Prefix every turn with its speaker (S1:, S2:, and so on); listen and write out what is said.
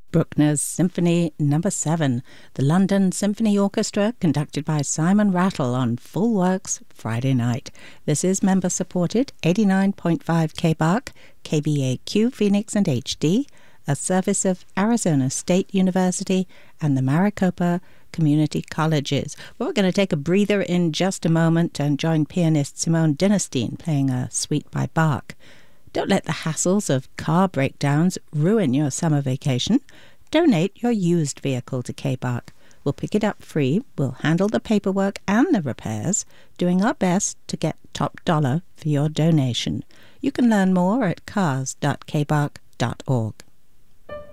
S1: Bruckner's Symphony No. 7, the London Symphony Orchestra, conducted by Simon Rattle on Full Works Friday night. This is member-supported, 89.5 KBARC, KBAQ Phoenix and HD, a service of Arizona State University and the Maricopa Community Colleges. We're going to take a breather in just a moment and join pianist Simone Dinnerstein playing a suite by Bach. Don't let the hassles of car breakdowns ruin your summer vacation. Donate your used vehicle to KBARC. We'll pick it up free, we'll handle the paperwork and the repairs, doing our best to get top dollar for your donation. You can learn more at cars.kbarc.org.